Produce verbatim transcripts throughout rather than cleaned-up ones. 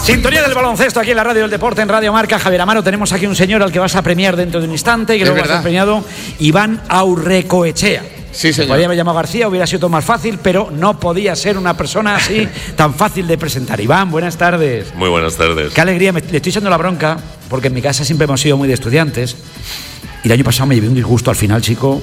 Sintonía del baloncesto aquí en la Radio del Deporte, en Radio Marca. Javier Amaro, tenemos aquí un señor al que vas a premiar dentro de un instante y que luego vas a ser premiado, Iván Aurrecoechea. Sí, señor. Podría haber llamado García, hubiera sido todo más fácil, pero no podía ser una persona así tan fácil de presentar. Iván, buenas tardes. Muy buenas tardes. Qué alegría, me, le estoy echando la bronca, porque en mi casa siempre hemos sido muy de estudiantes. Y el año pasado me llevé un disgusto al final, chico.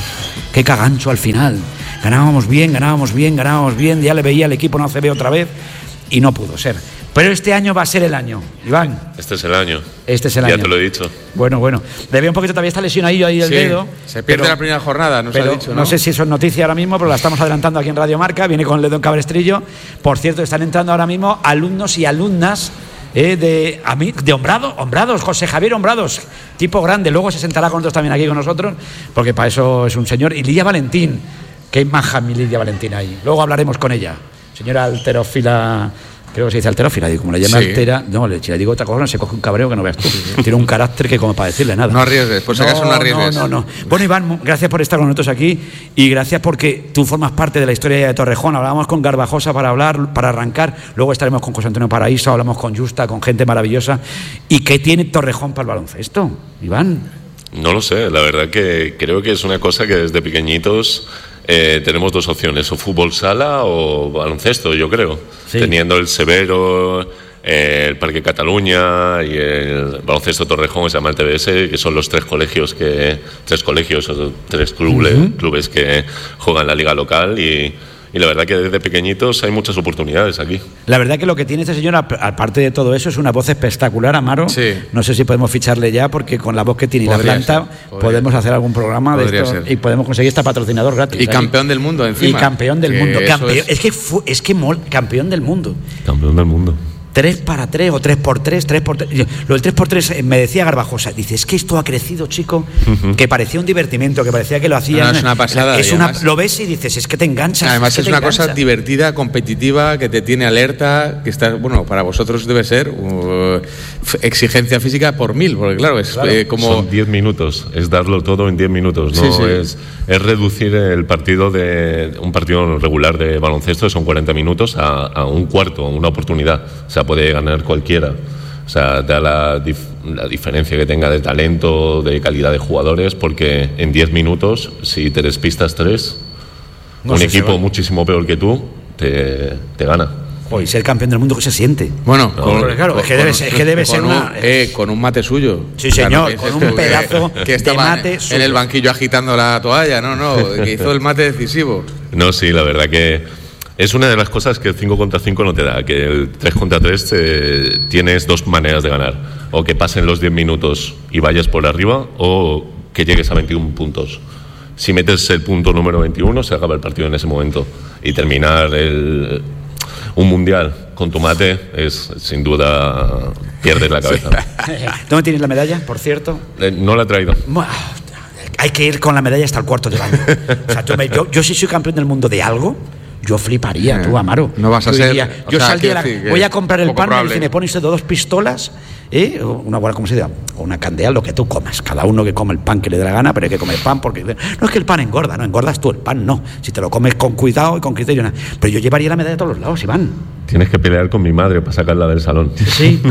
Qué cagancho al final. Ganábamos bien, ganábamos bien, ganábamos bien. Ya le veía al equipo en A C B otra vez y no pudo ser. Pero este año va a ser el año, Iván. Este es el año. Este es el ya año. Ya te lo he dicho. Bueno, bueno. Le veo un poquito, todavía está lesionadillo ahí el sí, dedo. Se pierde pero, la primera jornada, nos pero ha dicho, ¿no? No sé si eso es noticia ahora mismo, pero la estamos adelantando aquí en Radio Marca. Viene con el dedo en cabestrillo. Por cierto, están entrando ahora mismo alumnos y alumnas eh, de, a mí, de Hombrado, Hombrados, José Javier Hombrados, tipo grande. Luego se sentará con nosotros también aquí con nosotros, porque para eso es un señor. Y Lidia Valentín. Qué maja mi Lidia Valentín ahí. Luego hablaremos con ella. Señora alterófila. Creo que se dice alterófila, digo, como le llama sí. altera, no, le, si le digo otra cosa, se coge un cabreo que no veas tú. Tiene un carácter que como para decirle nada. No arriesgues, por si acaso no, no arriesgues. No, no, no. Bueno, Iván, gracias por estar con nosotros aquí y gracias porque tú formas parte de la historia de Torrejón. Hablábamos con Garbajosa para hablar, para arrancar, luego estaremos con José Antonio Paraíso, hablamos con Justa, con gente maravillosa. ¿Y qué tiene Torrejón para el baloncesto, Iván? No lo sé, la verdad que creo que es una cosa que desde pequeñitos eh, tenemos dos opciones, o fútbol sala o baloncesto, yo creo. Sí. Teniendo el Severo, eh, el Parque Cataluña y el baloncesto Torrejón, que se llama el T B S, que son los tres colegios, que tres colegios o tres clubes, uh-huh. clubes que juegan la liga local y... Y la verdad que desde pequeñitos hay muchas oportunidades aquí. La verdad que lo que tiene este señor, aparte de todo eso, es una voz espectacular, Amaro. Sí. No sé si podemos ficharle ya, porque con la voz que tiene y la planta ser, podemos hacer algún programa de esto ser. Y podemos conseguir este patrocinador gratis. Y ahí. Campeón del mundo encima. Y campeón del mundo. Campeón, es... es que fu, es que mol, campeón del mundo. Campeón del mundo. Tres para tres o tres por tres, tres por tres. Lo del tres por tres me decía Garbajosa, dice, es que esto ha crecido, chico, uh-huh. que parecía un divertimento, que parecía que lo hacían. No, es una pasada. Es una, lo ves y dices, es que te enganchas. Además es, es una engancha. Cosa divertida, competitiva, que te tiene alerta, que está, bueno, para vosotros debe ser uh, exigencia física por mil, porque claro, es claro. Eh, como... Son diez minutos, es darlo todo en diez minutos, no sí, sí. Es, es reducir el partido de un partido regular de baloncesto, que son cuarenta minutos, a, a un cuarto, una oportunidad. O sea, puede ganar cualquiera. O sea, da la, dif- la diferencia que tenga de talento, de calidad de jugadores, porque en diez minutos, si te despistas tres, no un equipo si muchísimo peor que tú te, te gana. Hoy ser campeón del mundo, ¿qué se siente? Bueno, no, con, claro, con, es que debe, es que debe ser un, una... Eh, con un mate suyo. Sí, señor, claro, con un pedazo que, que de mate en, suyo. En el banquillo agitando la toalla, no, no, que hizo el mate decisivo. No, sí, la verdad que... Es una de las cosas que el cinco contra cinco no te da, que el tres contra tres eh, tienes dos maneras de ganar. O que pasen los diez minutos y vayas por arriba, o que llegues a veintiún puntos. Si metes el punto número veintiuno, se acaba el partido en ese momento. Y terminar el, un mundial con tu mate es, sin duda, pierdes la cabeza. ¿Dónde tienes la medalla, por cierto? Eh, no la he traído. Hay que ir con la medalla hasta el cuarto de baño. O sea, yo, me, yo, yo si soy campeón del mundo de algo... Yo fliparía, eh, tú, Amaro. No vas a yo ser. Diría, yo sea, saldría, la, voy a comprar el pan probable. y dice, me pones dos pistolas, ¿eh? una buena, ¿cómo se llama? O una candela, lo que tú comas. Cada uno que come el pan que le dé la gana, pero hay que comer pan porque no es que el pan engorda, no engordas tú, el pan no. Si te lo comes con cuidado y con criterio, nada. Pero yo llevaría la medalla a todos los lados, Iván. Tienes que pelear con mi madre para sacarla del salón. Sí.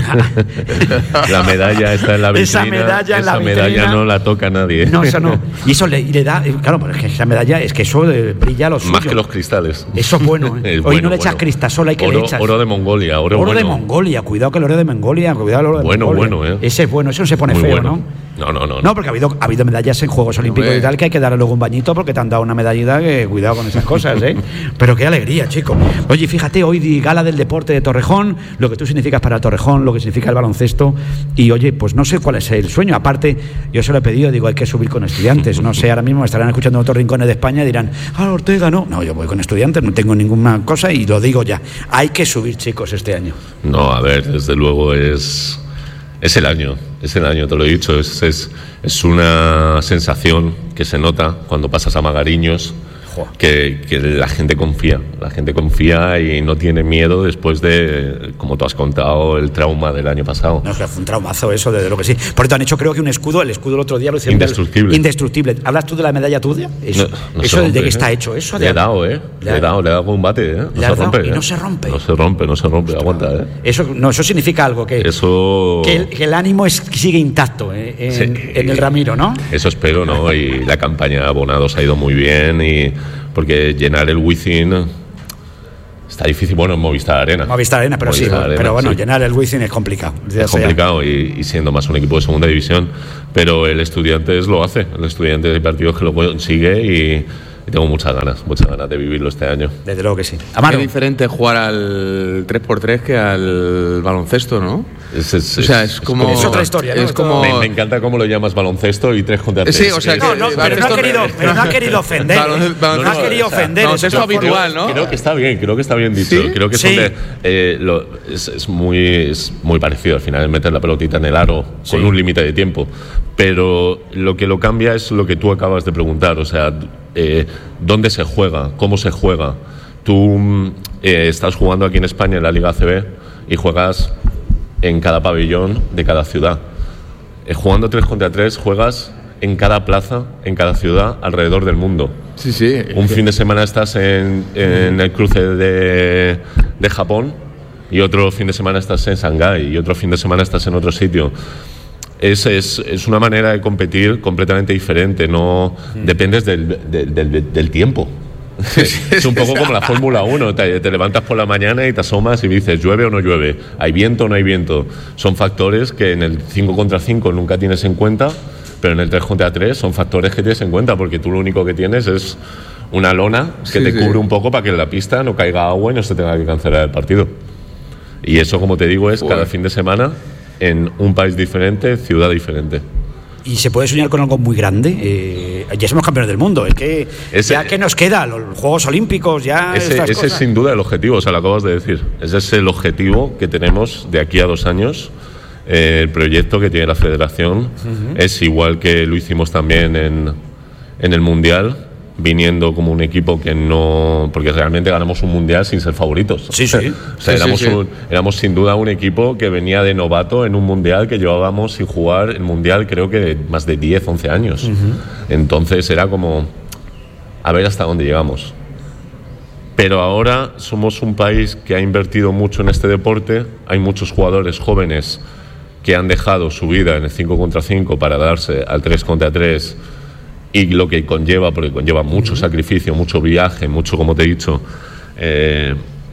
La medalla está en la vitrina. Esa medalla en la esa vitrina. medalla no la toca nadie. No, eso no. Y eso le, y le da, claro, pero es que esa medalla es que eso eh, brilla lo suyo. Más que los cristales. Eso es bueno, ¿eh? Hoy bueno, no le echas bueno. Cristasol, hay que oro, le echas. Oro de Mongolia, oro, oro bueno. de Mongolia, cuidado que el oro de Mongolia, cuidado el oro de bueno, Mongolia. Bueno, ¿eh? Ese es bueno, eso no se pone Muy feo, bueno. ¿no? No, no, no. No, porque ha habido, ha habido medallas en Juegos Olímpicos y tal que hay que darle luego un bañito porque te han dado una medallita que cuidado con esas cosas, ¿eh? Pero qué alegría, chico. Oye, fíjate, hoy di gala del deporte de Torrejón, lo que tú significas para Torrejón, lo que significa el baloncesto y oye, pues no sé cuál es el sueño. Aparte, yo se lo he pedido, digo, hay que subir con estudiantes. No sé, ahora mismo estarán escuchando en otros rincones de España y dirán, ah, Ortega, no. No, yo voy con estudiantes, no tengo ninguna cosa y lo digo ya. Hay que subir, chicos, este año. No, a ver, desde luego es... Es el año, es el año, te lo he dicho, es, es, es una sensación que se nota cuando pasas a Magariños que, que la gente confía, la gente confía y no tiene miedo después de, como tú has contado, el trauma del año pasado. No, es que fue un traumazo eso, desde lo que sí. Por eso han hecho, creo que un escudo, el escudo el otro día lo hicieron. Indestructible. Del, indestructible. ¿Hablas tú de la medalla tuya? Eso, no, no eso rompe, de que ¿eh? está hecho. Eso de le he dado, ¿eh? Le, le he dado, le he dado con un bate, ¿eh? No le se rompe. Y ¿eh? no se rompe. No se rompe, no se rompe, aguanta, ¿eh? Eso, no, eso significa algo, que, eso... que, el, que el ánimo es, sigue intacto ¿eh? en, sí. en el Ramiro, ¿no? Eso espero, ¿no? Y la campaña de abonados ha ido muy bien, y porque llenar el Wizzing está difícil. Bueno, en Movistar Arena. Movistar Arena, pero Movistar sí, Arena, pero bueno, sí. llenar el Wizzing es complicado. Es complicado y, y siendo más un equipo de segunda división, pero el Estudiantes lo hace. El Estudiantes hay partidos que lo consigue y, y tengo muchas ganas, muchas ganas de vivirlo este año. Desde luego que sí. Amaro. Es diferente jugar al tres por tres que al baloncesto, ¿no? Es, es, o sea, es, es como... Es otra historia, ¿no? Es como... me, me encanta cómo lo llamas baloncesto y tres contra tres. Sí, o sea, no, no, pero, no ha querido, pero no ha querido ofender. Balon, balon, no ha querido o sea, ofender. Baloncesto habitual, ¿no? Creo que está bien, creo que está bien dicho. ¿Sí? Creo que sí. son de, eh, lo, es, es, muy, es muy parecido. Al final es meter la pelotita en el aro sí. con un límite de tiempo. Pero lo que lo cambia es lo que tú acabas de preguntar. O sea, eh, ¿dónde se juega? ¿Cómo se juega? Tú eh, estás jugando aquí en España en la Liga A C B y juegas en cada pabellón de cada ciudad. Eh, jugando tres contra tres juegas en cada plaza, en cada ciudad alrededor del mundo. Sí, sí. Un fin de semana estás en, en el cruce de, de Japón y otro fin de semana estás en Shanghái y otro fin de semana estás en otro sitio. Es, es, es una manera de competir completamente diferente, no mm. dependes del, del, del, del tiempo. Es un poco como la Fórmula uno, te, te levantas por la mañana y te asomas y dices llueve o no llueve, hay viento o no hay viento. Son factores que en el cinco contra cinco nunca tienes en cuenta, pero en el tres contra tres son factores que tienes en cuenta, porque tú lo único que tienes es una lona que sí, te sí. cubre un poco para que en la pista no caiga agua y no se tenga que cancelar el partido. Y eso, como te digo, es Uy. cada fin de semana en un país diferente, ciudad diferente. Y se puede soñar con algo muy grande. Eh, ya somos campeones del mundo. Es que ese, ya que nos queda los Juegos Olímpicos, ya ese, estas ese cosas. es sin duda el objetivo. O sea, lo acabas de decir. Ese es el objetivo que tenemos de aquí a dos años. Eh, el proyecto que tiene la Federación uh-huh. es igual que lo hicimos también en, en el Mundial, viniendo como un equipo que no... Porque realmente ganamos un Mundial sin ser favoritos. Sí, sí. O sea, sí, éramos, sí, sí. Un, éramos sin duda un equipo que venía de novato en un Mundial que llevábamos sin jugar el Mundial creo que de más de diez, once años. Uh-huh. Entonces era como... A ver hasta dónde llegamos. Pero ahora somos un país que ha invertido mucho en este deporte. Hay muchos jugadores jóvenes que han dejado su vida en el cinco contra cinco para darse al tres contra tres, y lo que conlleva, porque conlleva mucho sacrificio, mucho viaje, mucho, como te he dicho, eh,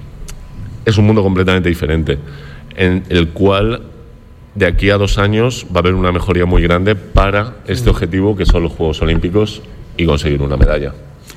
es un mundo completamente diferente, en el cual de aquí a dos años va a haber una mejoría muy grande para este objetivo que son los Juegos Olímpicos y conseguir una medalla.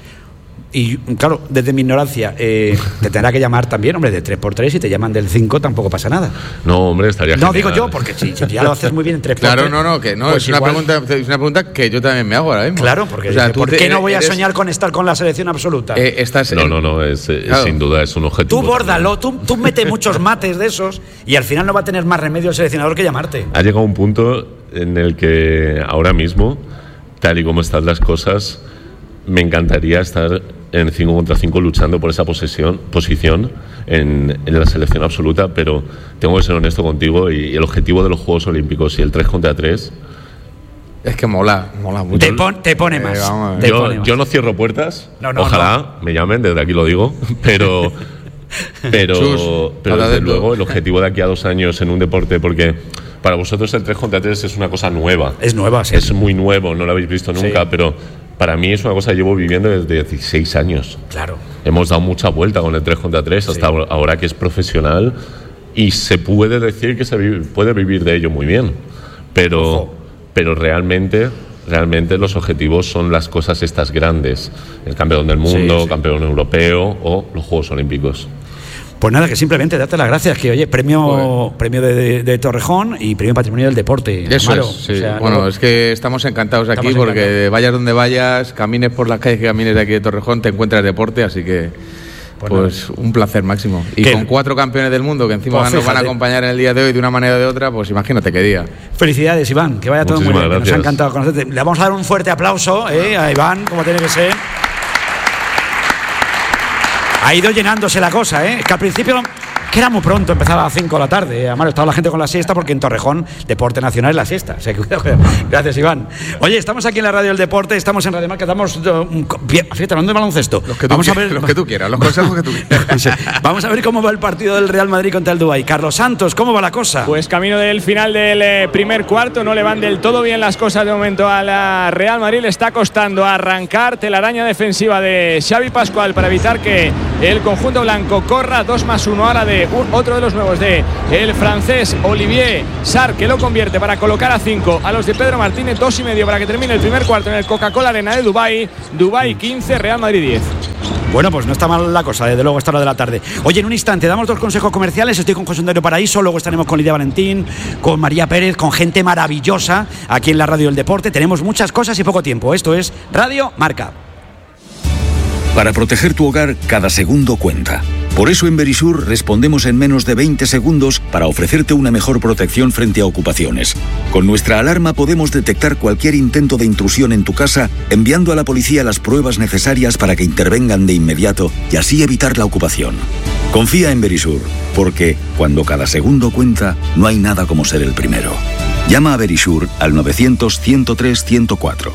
Y claro, desde mi ignorancia, eh, te tendrá que llamar también, hombre, de tres por tres, si te llaman del cinco tampoco pasa nada. No, hombre, estaría No, genial. digo yo, porque si, si ya lo haces muy bien en tres por tres. Claro, no, no, que no, pues es, una igual... pregunta, es una pregunta que yo también me hago ahora mismo. Claro, porque o sea, dice, ¿por te, qué no voy a eres, soñar con estar con la selección absoluta? Eh, estás no, en, no, no, es, es claro. sin duda es un objetivo. Tú bórdalo, tú, tú mete muchos mates de esos y al final no va a tener más remedio el seleccionador que llamarte. Ha llegado un punto en el que ahora mismo, tal y como están las cosas, me encantaría estar en cinco contra cinco luchando por esa posesión, posición en, en la selección absoluta, pero tengo que ser honesto contigo y el objetivo de los Juegos Olímpicos y el tres contra tres es que mola, mola mucho. Te, pon, te pone más. Eh, te yo, pone más. yo no cierro puertas, no, no, ojalá no. me llamen, desde aquí lo digo, pero pero, Chus, pero desde luego el objetivo de aquí a dos años en un deporte, porque para vosotros el tres contra tres es una cosa nueva. Es nueva, sí. Es muy nuevo, no lo habéis visto nunca, sí. pero para mí es una cosa que llevo viviendo desde dieciséis años. Claro. Hemos dado mucha vuelta con el tres contra tres hasta sí. ahora que es profesional y se puede decir que se vive, puede vivir de ello muy bien. Pero, pero realmente, realmente los objetivos son las cosas estas grandes. El campeón del mundo, sí, sí. campeón europeo o los Juegos Olímpicos. Pues nada, que simplemente date las gracias, que oye, premio bueno. premio de, de, de Torrejón y premio Patrimonio del Deporte. Eso Amaro. es, sí. O sea, bueno, no, es que estamos encantados aquí estamos porque encantados. Vayas donde vayas, camines por las calles que camines de aquí de Torrejón, te encuentras deporte, así que pues, pues un placer máximo. Y ¿Qué? Con cuatro campeones del mundo que encima pues nos van a acompañar en el día de hoy de una manera o de otra, pues imagínate qué día. Felicidades, Iván, que vaya todo muy bien. Gracias. Nos ha encantado conocerte. Le vamos a dar un fuerte aplauso eh, a Iván, como tiene que ser. Ha ido llenándose la cosa, ¿eh? Que al principio, que era muy pronto, empezaba a las cinco de la tarde. Además, estaba la gente con la siesta porque en Torrejón, deporte nacional es la siesta. O sea, cuidado, cuidado. Gracias, Iván. Oye, estamos aquí en la radio del deporte, estamos en Radio Marca, estamos uh, bien, fíjate, hablando de baloncesto. Los que tú, Vamos a ver, los que tú quieras, los consejos que tú quieras. Vamos a ver cómo va el partido del Real Madrid contra el Dubái. Carlos Santos, ¿cómo va la cosa? Pues camino del final del eh, primer cuarto, no le van del todo bien las cosas de momento a la Real Madrid. Le está costando arrancar, telaraña defensiva de Xavi Pascual para evitar que el conjunto blanco corra. Dos más uno ahora de un, otro de los nuevos de el francés Olivier Sarr, que lo convierte para colocar a cinco a los de Pedro Martínez. Dos y medio para que termine el primer cuarto en el Coca-Cola Arena de Dubái. Dubái quince, Real Madrid diez. Bueno, pues no está mal la cosa, desde luego, esta hora de la tarde. Oye, en un instante damos dos consejos comerciales. Estoy con José Antonio Paraíso, luego estaremos con Lidia Valentín, con María Pérez, con gente maravillosa aquí en la Radio del Deporte. Tenemos muchas cosas y poco tiempo. Esto es Radio Marca. Para proteger tu hogar, cada segundo cuenta. Por eso en Verisur respondemos en menos de veinte segundos para ofrecerte una mejor protección frente a ocupaciones. Con nuestra alarma podemos detectar cualquier intento de intrusión en tu casa, enviando a la policía las pruebas necesarias para que intervengan de inmediato y así evitar la ocupación. Confía en Verisur, porque cuando cada segundo cuenta, no hay nada como ser el primero. Llama a Verisur al novecientos, ciento tres, ciento cuatro.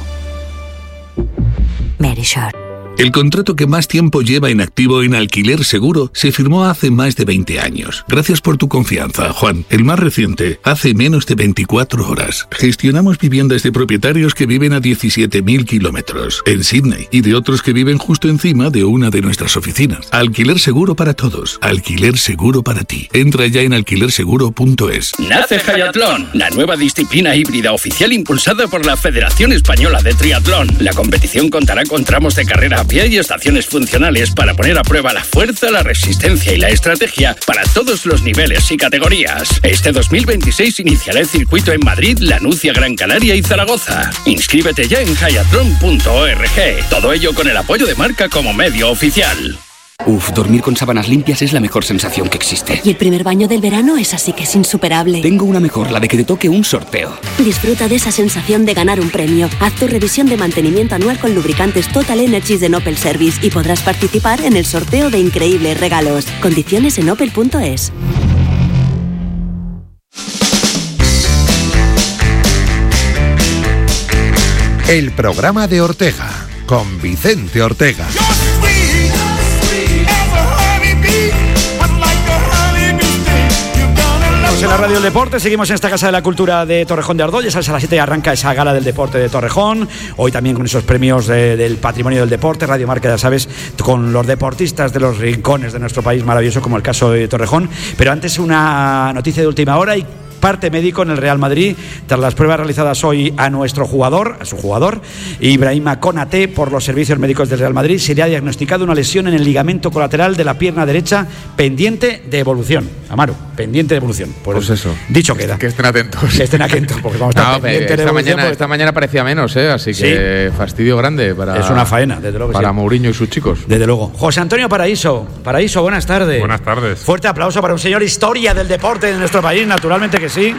Verisur. El contrato que más tiempo lleva en activo en Alquiler Seguro se firmó hace más de veinte años. Gracias por tu confianza, Juan. El más reciente, hace menos de veinticuatro horas. Gestionamos viviendas de propietarios que viven a diecisiete mil kilómetros en Sydney y de otros que viven justo encima de una de nuestras oficinas. Alquiler Seguro para todos. Alquiler Seguro para ti. Entra ya en alquiler seguro punto es. Nace Hayatlón, la nueva disciplina híbrida oficial impulsada por la Federación Española de Triatlón. La competición contará con tramos de carrera a pie y estaciones funcionales para poner a prueba la fuerza, la resistencia y la estrategia para todos los niveles y categorías. Este dos mil veintiséis iniciará el circuito en Madrid, Lanucia, Gran Canaria y Zaragoza. Inscríbete ya en hayatlon punto org. Todo ello con el apoyo de Marca como medio oficial. Uf, dormir con sábanas limpias es la mejor sensación que existe. Y el primer baño del verano es así que es insuperable. Tengo una mejor, la de que te toque un sorteo. Disfruta de esa sensación de ganar un premio. Haz tu revisión de mantenimiento anual con lubricantes Total Energies de Opel Service y podrás participar en el sorteo de increíbles regalos. Condiciones en opel punto es. El programa de Ortega, con Vicente Ortega. En la Radio del Deporte, seguimos en esta Casa de la Cultura de Torrejón de Ardoy. Ya sabes, a las siete arranca esa gala del deporte de Torrejón. Hoy también con esos premios de, del patrimonio del deporte. Radio Marca, ya sabes, con los deportistas de los rincones de nuestro país maravilloso, como el caso de Torrejón. Pero antes, una noticia de última hora y parte médico en el Real Madrid tras las pruebas realizadas hoy a nuestro jugador, a su jugador, Ibrahima Konaté, por los servicios médicos del Real Madrid. Se le ha diagnosticado una lesión en el ligamento colateral de la pierna derecha pendiente de evolución. Amaro, pendiente de evolución. Por pues eso. Dicho queda. Que estén atentos. Que estén atentos, porque vamos a estar no, pendientes de esta evolución. Mañana, porque... Esta mañana parecía menos, ¿eh? Así que ¿sí? Fastidio grande para. Es una faena, desde luego. Para sí. Mourinho y sus chicos. Desde luego. José Antonio Paraíso. Paraíso, buenas tardes. Buenas tardes. Fuerte aplauso para un señor historia del deporte en nuestro país, naturalmente que sí.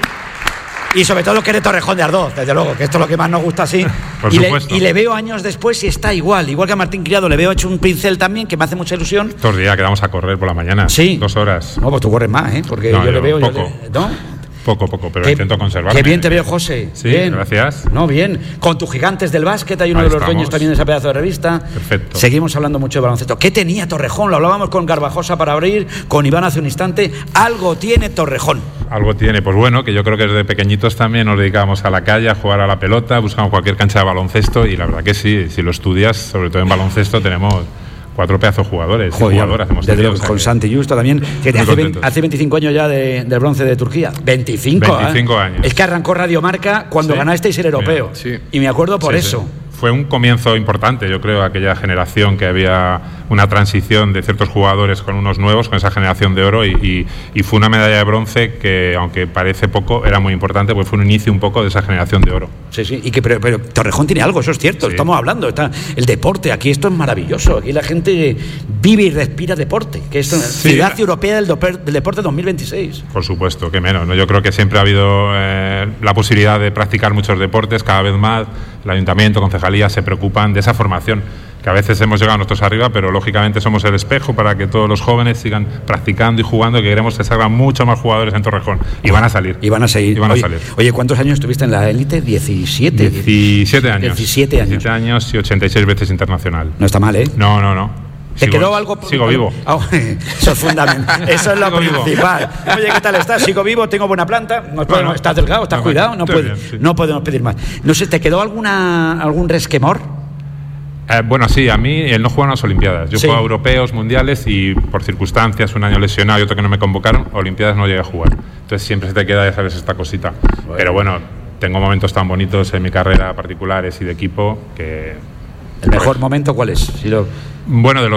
Y sobre todo que eres Torrejón de Ardoz, desde luego, que esto es lo que más nos gusta así. Por y, supuesto. Le, y le veo años después y está igual. Igual que a Martín Criado, le veo hecho un pincel también, que me hace mucha ilusión. Estos días que vamos a correr por la mañana. Sí. Dos horas. No, pues tú corres más, ¿eh? Porque no, yo, yo le veo. Poco. Yo le, ¿no? Poco, poco, pero qué, intento conservarme. Qué bien te veo, José. Sí, bien. gracias. No, bien. Con tus gigantes del básquet, hay uno Ahí de los estamos. dueños también de esa pedazo de revista. Perfecto. Seguimos hablando mucho de baloncesto. ¿Qué tenía Torrejón? Lo hablábamos con Garbajosa para abrir, con Iván hace un instante. Algo tiene Torrejón. Algo tiene, pues bueno, que yo creo que desde pequeñitos también nos dedicábamos a la calle, a jugar a la pelota, buscamos cualquier cancha de baloncesto y la verdad que sí, si lo estudias, sobre todo en baloncesto, tenemos cuatro pedazos de jugadores. Joder, jugadoras hemos desde tenido, luego, o sea con que... Santi Justo también, que hace, veinte, hace veinticinco años ya de, del bronce de Turquía. veinticinco, veinticinco ¿eh? años. Es que arrancó Radio Marca cuando sí. ganasteis el europeo. Sí. Y me acuerdo por sí, eso. Sí. Fue un comienzo importante, yo creo, aquella generación que había una transición de ciertos jugadores con unos nuevos, con esa generación de oro y, y, y fue una medalla de bronce que, aunque parece poco, era muy importante, porque fue un inicio un poco de esa generación de oro. Sí, sí, y que, pero, pero Torrejón tiene algo, eso es cierto, sí. Estamos hablando, está el deporte, aquí esto es maravilloso, aquí la gente vive y respira deporte, que es sí. Ciudad Europea del, doper, del Deporte dos mil veintiséis. Por supuesto, que menos, ¿no? Yo creo que siempre ha habido eh, la posibilidad de practicar muchos deportes, cada vez más, el ayuntamiento, concejalía se preocupan de esa formación. que a veces hemos llegado nosotros arriba, pero lógicamente somos el espejo para que todos los jóvenes sigan practicando y jugando, que queremos que salgan muchos más jugadores en Torrejón. Y van a salir. Y van a seguir. Y van oye, a salir. Oye, ¿cuántos años estuviste en la élite? diecisiete. diecisiete años. diecisiete años. diecisiete años y ochenta y seis veces internacional. No está mal, ¿eh? No, no, no. ¿Te sigo, quedó algo? Sigo vivo. Oh, eso es fundamental. Eso es lo Sigo principal. Vivo. Oye, ¿qué tal estás? Sigo vivo, tengo buena planta. No, bueno, ¿estás delgado? ¿Estás no, cuidado? No, puede, bien, sí. no podemos pedir más. No sé, ¿te quedó alguna algún resquemor? Eh, bueno, sí, a mí él no juega en las Olimpiadas. Yo sí. juego a europeos, mundiales y por circunstancias, un año lesionado y otro que no me convocaron, Olimpiadas no llegué a jugar. Entonces siempre se te queda, ya sabes, esta cosita. Bueno. Pero bueno, tengo momentos tan bonitos en mi carrera particulares y de equipo que... ¿El mejor pues, momento cuál es? Si lo... Bueno, de los